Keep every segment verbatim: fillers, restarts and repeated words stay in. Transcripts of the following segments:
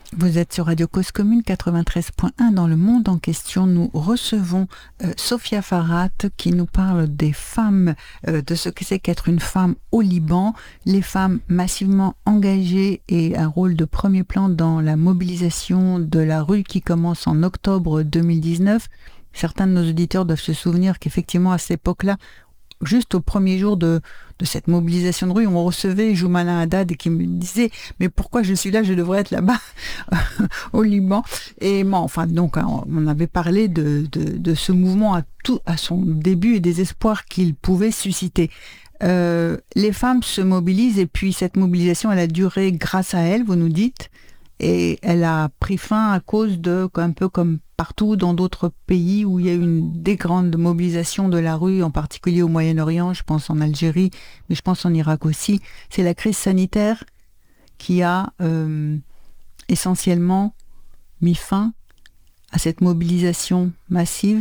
Vous êtes sur Radio Cause Commune quatre-vingt-treize point un. Dans le monde en question, nous recevons euh, Sophia Farhat qui nous parle des femmes, euh, de ce que c'est qu'être une femme au Liban, les femmes massivement engagées et un rôle de premier plan dans la mobilisation de la rue qui commence en octobre deux mille dix-neuf. Certains de nos auditeurs doivent se souvenir qu'effectivement à cette époque-là, juste au premier jour de, de cette mobilisation de rue, on recevait Joumalin Haddad qui me disait « Mais pourquoi je suis là? Je devrais être là-bas, au Liban. » Et bon, enfin, donc, on avait parlé de, de, de ce mouvement à, tout, à son début et des espoirs qu'il pouvait susciter. Euh, les femmes se mobilisent et puis cette mobilisation, elle a duré grâce à elles, vous nous dites, et elle a pris fin à cause de, un peu comme partout dans d'autres pays où il y a eu une des grandes mobilisations de la rue, en particulier au Moyen-Orient, je pense en Algérie, mais je pense en Irak aussi. C'est la crise sanitaire qui a euh, essentiellement mis fin à cette mobilisation massive.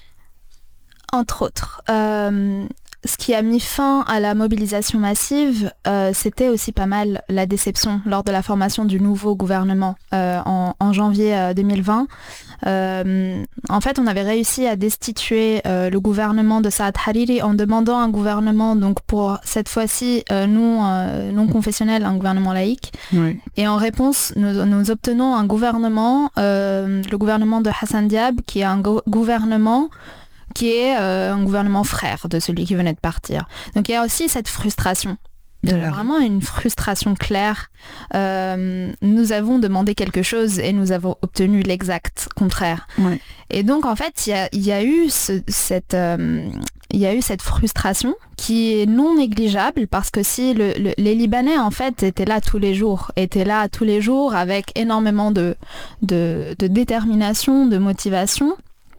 Entre autres. Euh, ce qui a mis fin à la mobilisation massive, euh, c'était aussi pas mal la déception lors de la formation du nouveau gouvernement euh, en, en janvier euh, deux mille vingt. Euh, en fait, on avait réussi à destituer euh, le gouvernement de Saad Hariri en demandant un gouvernement, donc pour cette fois-ci euh, non, euh, non confessionnel, un gouvernement laïque. Oui. Et en réponse, nous, nous obtenons un gouvernement, euh, le gouvernement de Hassan Diab, qui est un go- gouvernement qui est euh, un gouvernement frère de celui qui venait de partir. Donc il y a aussi cette frustration. Il y a vraiment une frustration claire. Euh, nous avons demandé quelque chose et nous avons obtenu l'exact contraire. Ouais. Et donc en fait, il y a, il y a eu ce, cette, euh, il y a eu cette frustration qui est non négligeable parce que si le, le, les Libanais en fait étaient là tous les jours, étaient là tous les jours avec énormément de, de, de détermination, de motivation.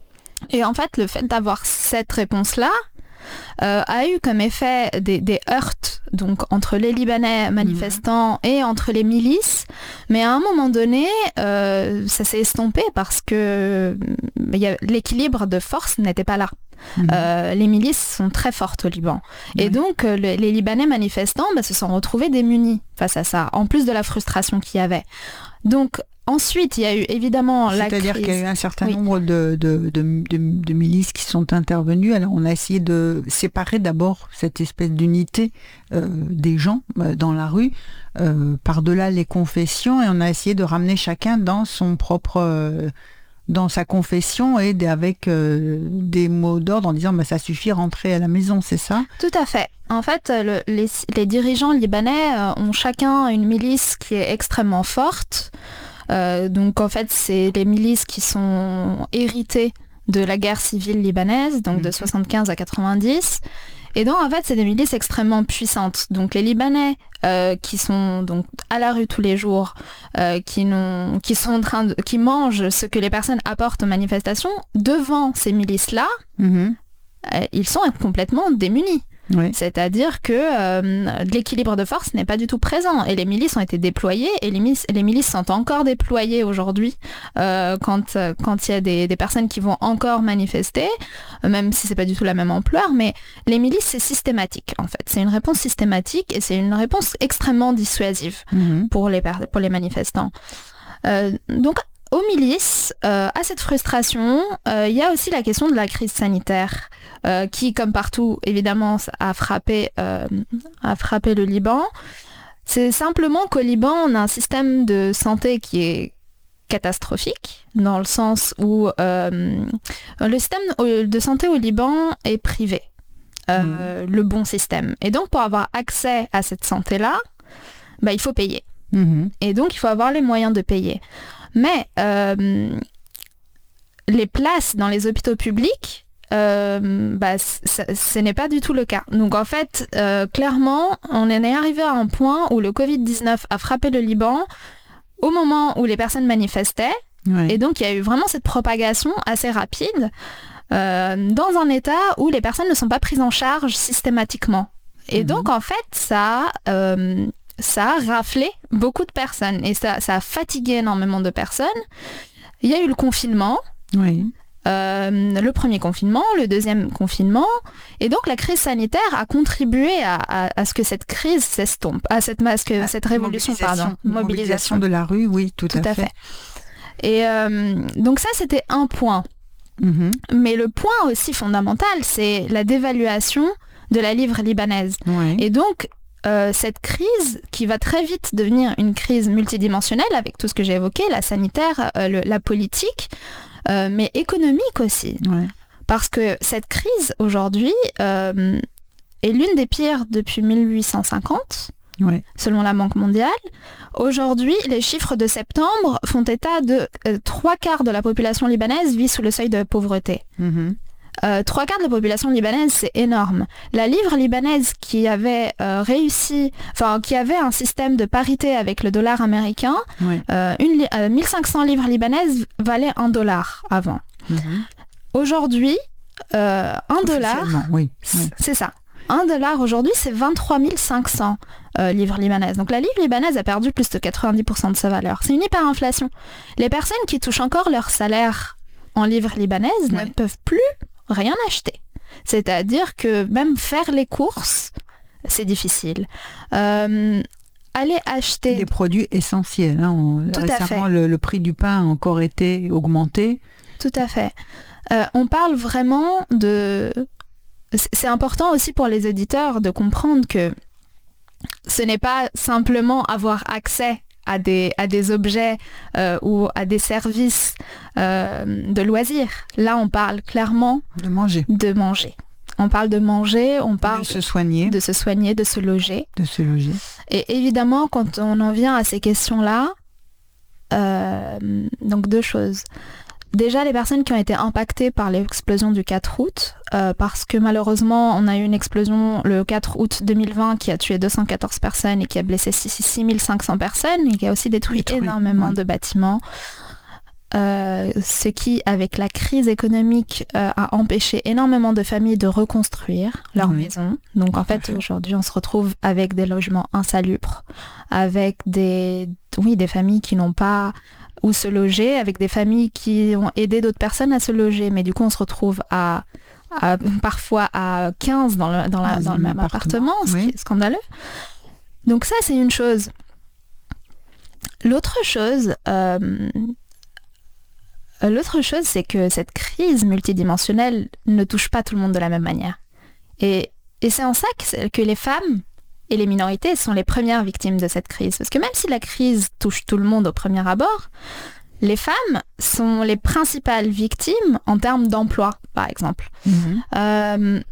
Et en fait, le fait d'avoir cette réponse-là euh, a eu comme effet des, des heurts donc, entre les Libanais manifestants mmh. et entre les milices. Mais à un moment donné, euh, ça s'est estompé parce que y a, l'équilibre de force n'était pas là. Mmh. Euh, les milices sont très fortes au Liban. Mmh. Et donc, euh, le, les Libanais manifestants bah, se sont retrouvés démunis face à ça, en plus de la frustration qu'il y avait. Donc, ensuite, il y a eu évidemment la crise. C'est-à-dire qu'il y a eu un certain oui. nombre de, de, de, de, de milices qui sont intervenues. Alors, on a essayé de séparer d'abord cette espèce d'unité euh, des gens euh, dans la rue, euh, par-delà les confessions, et on a essayé de ramener chacun dans son propre... Euh, dans sa confession et avec euh, des mots d'ordre en disant bah, « ça suffit, rentrer à la maison », c'est ça? Tout à fait. En fait, le, les, les dirigeants libanais euh, ont chacun une milice qui est extrêmement forte. Euh, donc en fait, c'est les milices qui sont héritées de la guerre civile libanaise, donc de soixante-quinze à quatre-vingt-dix. Et donc en fait, c'est des milices extrêmement puissantes. Donc les Libanais euh, qui sont donc à la rue tous les jours, euh, qui n'ont, qui sont en train de, qui mangent ce que les personnes apportent aux manifestations, devant ces milices-là, mm-hmm. euh, ils sont complètement démunis. Oui. C'est-à-dire que euh, l'équilibre de force n'est pas du tout présent et les milices ont été déployées et les milices, les milices sont encore déployées aujourd'hui euh, quand quand il y a des, des personnes qui vont encore manifester, même si c'est pas du tout la même ampleur, mais les milices c'est systématique en fait, c'est une réponse systématique et c'est une réponse extrêmement dissuasive mmh. pour les pour les manifestants. Euh, donc aux milices, euh, à cette frustration, il euh, y a aussi la question de la crise sanitaire euh, qui, comme partout, évidemment, a frappé, euh, a frappé le Liban. C'est simplement qu'au Liban, on a un système de santé qui est catastrophique, dans le sens où euh, le système de santé au Liban est privé, euh, mmh. le bon système. Et donc, pour avoir accès à cette santé-là, bah, il faut payer. Mmh. Et donc, il faut avoir les moyens de payer. Mais euh, les places dans les hôpitaux publics, euh, bah, c- c- ce n'est pas du tout le cas. Donc en fait, euh, clairement, on en est arrivé à un point où le covid dix-neuf a frappé le Liban au moment où les personnes manifestaient. Oui. Et donc il y a eu vraiment cette propagation assez rapide euh, dans un état où les personnes ne sont pas prises en charge systématiquement. Et mmh. donc en fait, ça a... Euh, ça a raflé beaucoup de personnes et ça, ça a fatigué énormément de personnes. Il y a eu le confinement. Oui. euh, le premier confinement, le deuxième confinement, et donc la crise sanitaire a contribué à, à, à ce que cette crise s'estompe, à cette, à que, cette révolution, mobilisation, pardon, mobilisation. Mobilisation de la rue, oui, tout, tout à, à fait. fait. Et euh, donc ça, c'était un point. Mm-hmm. Mais le point aussi fondamental, c'est la dévaluation de la livre libanaise. Ouais. Et donc, euh, cette crise qui va très vite devenir une crise multidimensionnelle avec tout ce que j'ai évoqué, la sanitaire, euh, le, la politique, euh, mais économique aussi. Ouais. Parce que cette crise, aujourd'hui, euh, est l'une des pires depuis mille huit cent cinquante. Ouais. Selon la Banque mondiale. Aujourd'hui, les chiffres de septembre font état de euh, trois quarts de la population libanaise vit sous le seuil de pauvreté. Mm-hmm. Euh, trois quarts de la population libanaise, c'est énorme. La livre libanaise qui avait euh, réussi, enfin qui avait un système de parité avec le dollar américain, ouais. euh, une, euh, mille cinq cents livres libanaises valaient un dollar avant. Mm-hmm. Aujourd'hui, euh, un dollar, oui, oui. c'est ça. Un dollar aujourd'hui, c'est vingt-trois mille cinq cents euh, livres libanaises. Donc la livre libanaise a perdu plus de quatre-vingt-dix pour cent de sa valeur. C'est une hyperinflation. Les personnes qui touchent encore leur salaire en livres libanaises ouais. ne peuvent plus rien acheter. C'est-à-dire que même faire les courses, c'est difficile. Euh, aller acheter... Des produits essentiels. Hein. On, Tout récemment, à fait. Le, le prix du pain a encore été augmenté. Tout à fait. Euh, on parle vraiment de... C'est important aussi pour les éditeurs de comprendre que ce n'est pas simplement avoir accès à des, à des objets euh, ou à des services euh, de loisirs. Là, on parle clairement de manger. De manger. On parle de manger, on parle de se soigner, de se soigner, de se loger. De se loger. Et évidemment, quand on en vient à ces questions-là, euh, donc deux choses. Déjà, les personnes qui ont été impactées par l'explosion du quatre août, euh, parce que malheureusement, on a eu une explosion le quatre août deux mille vingt qui a tué deux cent quatorze personnes et qui a blessé six mille cinq cents personnes et qui a aussi détruit, détruit énormément ouais. de bâtiments. Euh, ce qui, avec la crise économique, euh, a empêché énormément de familles de reconstruire leur oui. maison. Donc en fait, aujourd'hui, on se retrouve avec des logements insalubres, avec des, oui, des familles qui n'ont pas où se loger, avec des familles qui ont aidé d'autres personnes à se loger, mais du coup on se retrouve à, à parfois à quinze dans le, dans la, ah, dans le même appartement, appartement ce oui. qui est scandaleux. Donc ça c'est une chose. L'autre chose, euh, l'autre chose c'est que cette crise multidimensionnelle ne touche pas tout le monde de la même manière. Et, et c'est en ça que, que les femmes et les minorités sont les premières victimes de cette crise. Parce que même si la crise touche tout le monde au premier abord, les femmes sont les principales victimes en termes d'emploi, par exemple. Mmh. Euh,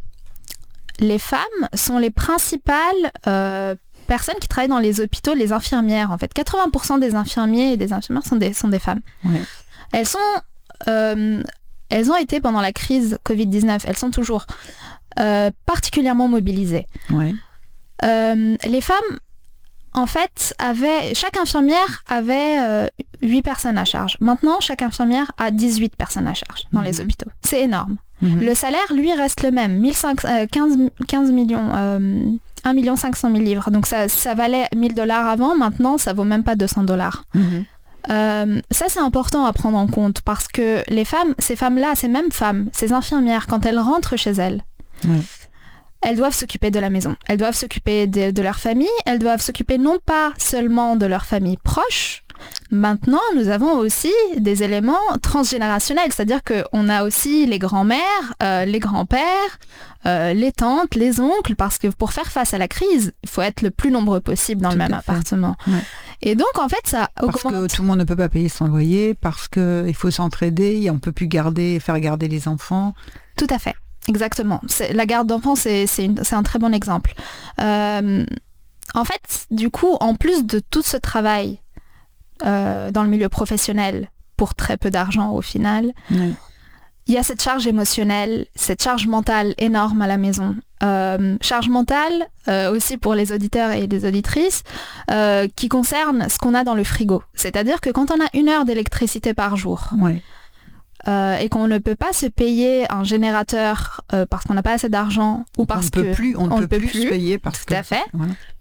les femmes sont les principales euh, personnes qui travaillent dans les hôpitaux, les infirmières. En fait, quatre-vingts pour cent des infirmiers et des infirmières sont des, sont des femmes. Ouais. Elles sont... Euh, elles ont été, pendant la crise covid dix-neuf, elles sont toujours euh, particulièrement mobilisées. Ouais. Euh, les femmes, en fait, avaient, chaque infirmière avait euh, huit personnes à charge. Maintenant, chaque infirmière a dix-huit personnes à charge dans mmh. les hôpitaux. C'est énorme. Mmh. Le salaire, lui, reste le même. mille cinq cents, euh, quinze, quinze millions, euh, un million cinq cent mille livres. Donc ça, ça valait mille dollars avant. Maintenant, ça vaut même pas deux cents dollars. Mmh. Euh, ça, c'est important à prendre en compte parce que les femmes, ces femmes-là, ces mêmes femmes, ces infirmières, quand elles rentrent chez elles, mmh. elles doivent s'occuper de la maison, elles doivent s'occuper de, de leur famille, elles doivent s'occuper non pas seulement de leur famille proche. Maintenant, nous avons aussi des éléments transgénérationnels, c'est-à-dire qu'on a aussi les grands-mères, euh, les grands-pères, euh, les tantes, les oncles, parce que pour faire face à la crise, il faut être le plus nombreux possible dans tout le même appartement. Ouais. Et donc, en fait, ça augmente... Parce que tout le monde ne peut pas payer son loyer, parce qu'il faut s'entraider, et on ne peut plus garder, faire garder les enfants. Tout à fait. Exactement. C'est, la garde d'enfants, c'est, c'est, une, c'est un très bon exemple. Euh, en fait, du coup, en plus de tout ce travail euh, dans le milieu professionnel, pour très peu d'argent au final, oui. il y a cette charge émotionnelle, cette charge mentale énorme à la maison. Euh, charge mentale euh, aussi pour les auditeurs et les auditrices euh, qui concerne ce qu'on a dans le frigo. C'est-à-dire que quand on a une heure d'électricité par jour... Oui. Euh, et qu'on ne peut pas se payer un générateur euh, parce qu'on n'a pas assez d'argent ou parce on peut que plus, on, on ne peut, peut plus, plus se payer parce tout que... à fait. Voilà.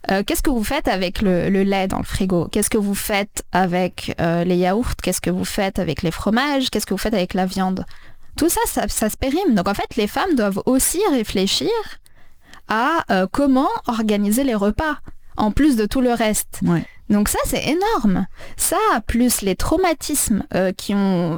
euh, qu'est-ce que vous faites avec le, le lait dans le frigo? Qu'est-ce que vous faites avec euh, les yaourts? Qu'est-ce que vous faites avec les fromages? Qu'est-ce que vous faites avec la viande? Tout ça, ça, ça se périme. Donc en fait, les femmes doivent aussi réfléchir à euh, comment organiser les repas, en plus de tout le reste. Ouais. Donc ça, c'est énorme. Ça, plus les traumatismes euh, qui ont...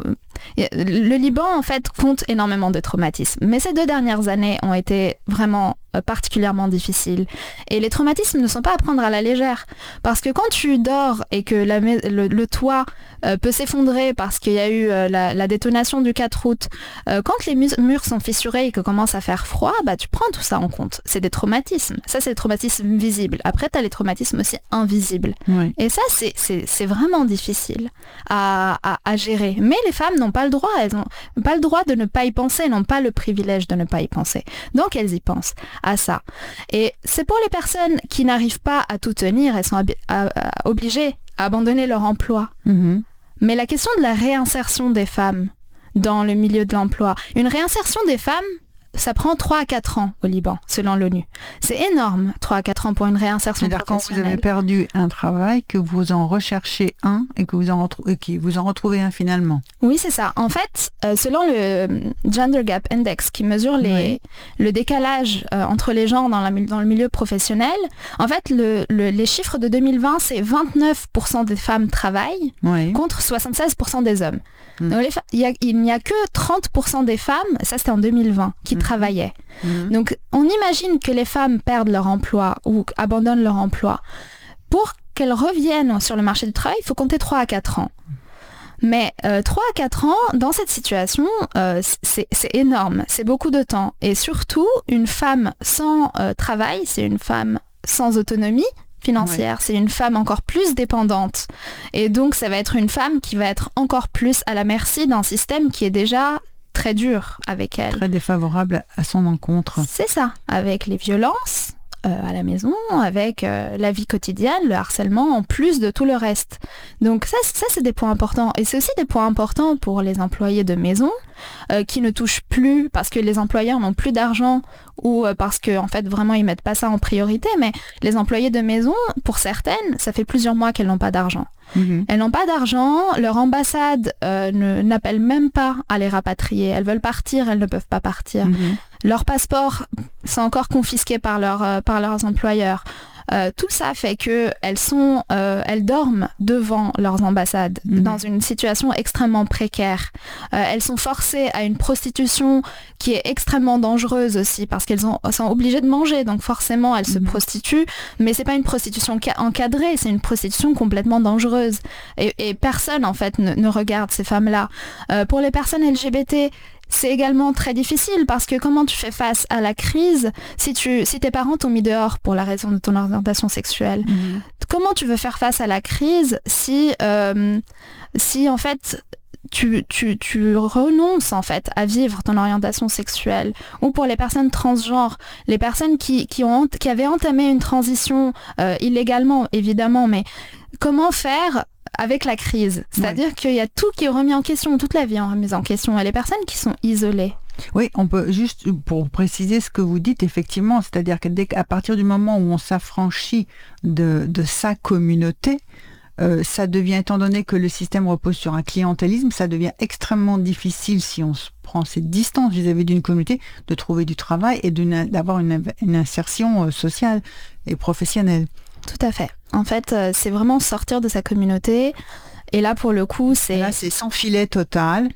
Le Liban, en fait, compte énormément de traumatismes. Mais ces deux dernières années ont été vraiment euh, particulièrement difficiles. Et les traumatismes ne sont pas à prendre à la légère. Parce que quand tu dors et que la, le, le toit euh, peut s'effondrer parce qu'il y a eu euh, la, la détonation du quatre août, euh, quand les mu- murs sont fissurés et que commence à faire froid, bah, tu prends tout ça en compte. C'est des traumatismes. Ça, c'est des traumatismes visibles. Après, tu as les traumatismes aussi invisibles. Oui. Et ça, c'est, c'est, c'est vraiment difficile à, à, à gérer. Mais les femmes n'ont pas le droit. Elles n'ont pas le droit de ne pas y penser. Elles n'ont pas le privilège de ne pas y penser. Donc, elles y pensent à ça. Et c'est pour les personnes qui n'arrivent pas à tout tenir. Elles sont ab- à, à, obligées à abandonner leur emploi. Mm-hmm. Mais la question de la réinsertion des femmes dans le milieu de l'emploi, une réinsertion des femmes, ça prend trois à quatre ans au Liban, selon l'ONU. C'est énorme, trois à quatre ans pour une réinsertion C'est-à-dire professionnelle. quand vous avez perdu un travail, que vous en recherchez un et que vous en, retrou- et que vous en retrouvez un finalement. Oui, c'est ça. En fait, euh, selon le Gender Gap Index, qui mesure les, oui. le décalage euh, entre les genres dans, la, dans le milieu professionnel, en fait, le, le, les chiffres de deux mille vingt, c'est vingt-neuf pour cent des femmes travaillent oui. contre soixante-seize pour cent des hommes. Mm. Donc, les fa- il, y a, il n'y a que trente pour cent des femmes, ça c'était en deux mille vingt, qui Mm. travaillaient. Mm. Donc, on imagine que les femmes perdent leur emploi ou abandonnent leur emploi. Pour qu'elles reviennent sur le marché du travail, il faut compter trois à quatre ans. Mais euh, trois à quatre ans, dans cette situation, euh, c'est, c'est énorme, c'est beaucoup de temps. Et surtout, une femme sans euh, travail, c'est une femme sans autonomie financière, ouais. C'est une femme encore plus dépendante. Et donc, ça va être une femme qui va être encore plus à la merci d'un système qui est déjà très dur avec elle. Très défavorable à son encontre. C'est ça, avec les violences euh, à la maison, avec euh, la vie quotidienne, le harcèlement, en plus de tout le reste. Donc ça, ça, c'est des points importants. Et c'est aussi des points importants pour les employés de maison euh, qui ne touchent plus parce que les employeurs n'ont plus d'argent ou euh, parce que en fait vraiment ils mettent pas ça en priorité. Mais les employés de maison, pour certaines, ça fait plusieurs mois qu'elles n'ont pas d'argent. Mmh. Elles n'ont pas d'argent, leur ambassade euh, ne, n'appelle même pas à les rapatrier. Elles veulent partir, elles ne peuvent pas partir. Mmh. Leurs passeports sont encore confisqués par, leur, euh, par leurs employeurs. Euh, tout ça fait que elles sont, euh, elles dorment devant leurs ambassades mmh. dans une situation extrêmement précaire. Euh, elles sont forcées à une prostitution qui est extrêmement dangereuse aussi parce qu'elles ont, sont obligées de manger, donc forcément elles mmh. se prostituent, mais c'est pas une prostitution ca- encadrée, c'est une prostitution complètement dangereuse. Et, et personne en fait ne, ne regarde ces femmes-là. Euh, pour les personnes L G B T, c'est également très difficile parce que comment tu fais face à la crise si, tu, si tes parents t'ont mis dehors pour la raison de ton orientation sexuelle? Mmh. Comment tu veux faire face à la crise si, euh, si en fait tu, tu, tu renonces en fait à vivre ton orientation sexuelle? Ou pour les personnes transgenres, les personnes qui, qui, ont, qui avaient entamé une transition euh, illégalement évidemment, mais comment faire avec la crise, c'est-à-dire oui. qu'il y a tout qui est remis en question, toute la vie est remise en question, et les personnes qui sont isolées. Oui, on peut juste, pour préciser ce que vous dites, effectivement, c'est-à-dire qu'à partir du moment où on s'affranchit de, de sa communauté, euh, ça devient, étant donné que le système repose sur un clientélisme, ça devient extrêmement difficile si on se prend cette distance vis-à-vis d'une communauté, de trouver du travail et d'une, d'avoir une, une insertion sociale et professionnelle. Tout à fait. En fait, euh, c'est vraiment sortir de sa communauté. Et là, pour le coup, c'est... Là, c'est sans filet total,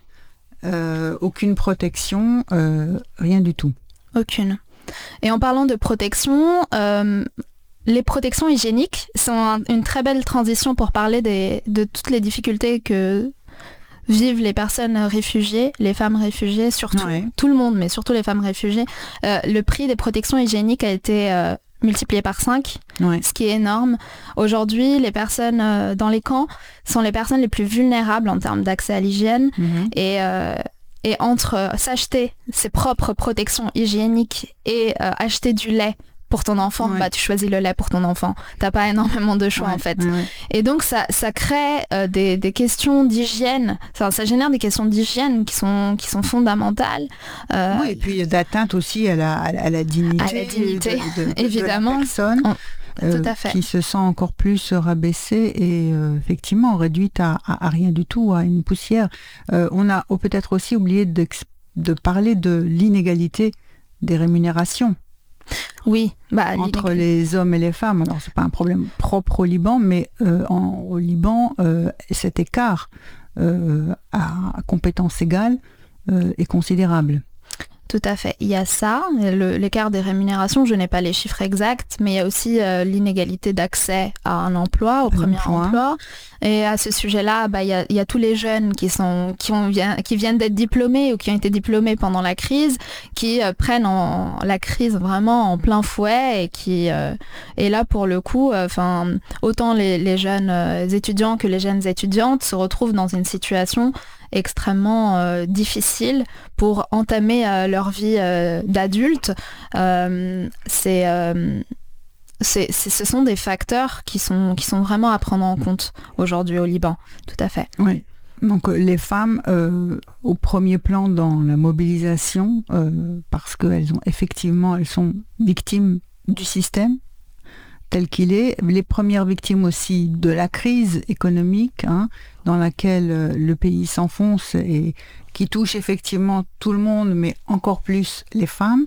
euh, aucune protection, euh, rien du tout. Aucune. Et en parlant de protection, euh, les protections hygiéniques sont un, une très belle transition pour parler des, de toutes les difficultés que vivent les personnes réfugiées, les femmes réfugiées, surtout, ouais. Tout le monde, mais surtout les femmes réfugiées. Euh, le prix des protections hygiéniques a été... Euh, multiplié par cinq, ouais. Ce qui est énorme. Aujourd'hui, les personnes euh, dans les camps sont les personnes les plus vulnérables en termes d'accès à l'hygiène. Mm-hmm. Et, euh, et entre euh, s'acheter ses propres protections hygiéniques et euh, acheter du lait pour ton enfant, ouais. Bah, tu choisis le lait pour ton enfant. T'as pas énormément de choix, ouais, en fait. Ouais. Et donc, ça, ça crée euh, des, des questions d'hygiène. Ça, ça génère des questions d'hygiène qui sont, qui sont fondamentales. Euh, oui, et puis d'atteinte aussi à la, à la dignité, à la dignité de, de, de, évidemment. De la personne. On... euh, Tout à fait. qui se sent encore plus rabaissée et euh, effectivement réduite à, à, à rien du tout, à une poussière. Euh, on a peut-être aussi oublié de, de parler de l'inégalité des rémunérations. Oui, bah, entre les hommes et les femmes. Alors, c'est pas un problème propre au Liban, mais euh, en, au Liban, euh, cet écart euh, à, à compétences égales euh, est considérable. Tout à fait. Il y a ça, le, l'écart des rémunérations, je n'ai pas les chiffres exacts, mais il y a aussi euh, l'inégalité d'accès à un emploi, au premier emploi. emploi. Et à ce sujet-là, bah, il y a, il y a tous les jeunes qui, sont, qui, ont, qui viennent d'être diplômés ou qui ont été diplômés pendant la crise, qui euh, prennent en, la crise vraiment en plein fouet et qui, euh, et là, pour le coup, enfin, euh, autant les, les jeunes euh, étudiants que les jeunes étudiantes se retrouvent dans une situation extrêmement euh, difficile pour entamer euh, leur vie euh, d'adulte. Euh, c'est, euh, c'est, c'est, ce sont des facteurs qui sont, qui sont vraiment à prendre en compte aujourd'hui au Liban. Tout à fait. Oui. Donc les femmes euh, au premier plan dans la mobilisation euh, parce qu'elles ont effectivement elles sont victimes du système tel qu'il est, les premières victimes aussi de la crise économique hein, dans laquelle euh, le pays s'enfonce et qui touche effectivement tout le monde, mais encore plus les femmes.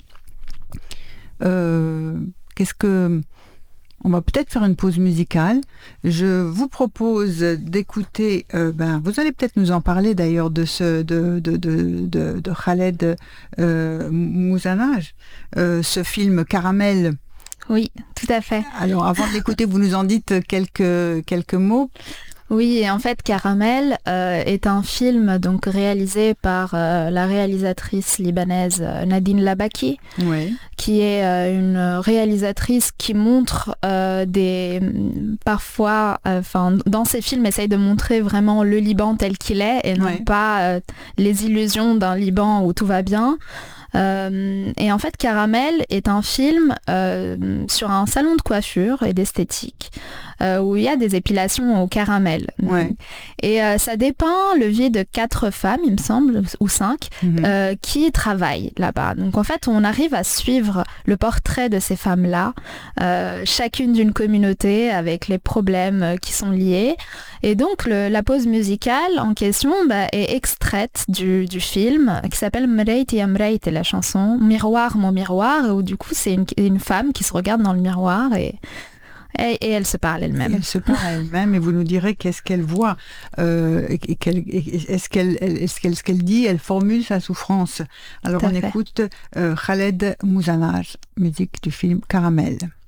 Euh, qu'est-ce que... On va peut-être faire une pause musicale. Je vous propose d'écouter, euh, ben, vous allez peut-être nous en parler d'ailleurs de ce de, de, de, de, de Khaled euh, Mouzanaj, euh, ce film Caramel. Oui, tout à fait. Alors, avant de l'écouter, vous nous en dites quelques, quelques mots. Oui, et en fait, Caramel euh, est un film donc réalisé par euh, la réalisatrice libanaise euh, Nadine Labaki, oui. qui est euh, une réalisatrice qui montre euh, des parfois, enfin, euh, dans ses films, essaye de montrer vraiment le Liban tel qu'il est et non oui. pas euh, les illusions d'un Liban où tout va bien. Euh, et en fait, Caramel est un film euh, sur un salon de coiffure et d'esthétique euh, où il y a des épilations au caramel. Ouais. Et euh, ça dépeint le vie de quatre femmes, il me semble, ou cinq, mm-hmm. euh, qui travaillent là-bas. Donc en fait, on arrive à suivre le portrait de ces femmes-là, euh, chacune d'une communauté avec les problèmes qui sont liés. Et donc le, la pause musicale en question bah, est extraite du, du film qui s'appelle Mreiti ya Mreiti, la chanson Miroir mon miroir, où du coup c'est une, une femme qui se regarde dans le miroir et, et, et elle se parle elle-même. Elle se parle elle-même et vous nous direz qu'est-ce qu'elle voit, euh, et qu'elle, est-ce qu'elle, est-ce qu'elle, ce qu'elle dit, elle formule sa souffrance. Alors on fait. écoute euh, Khaled Mouzanaj, musique du film Caramel.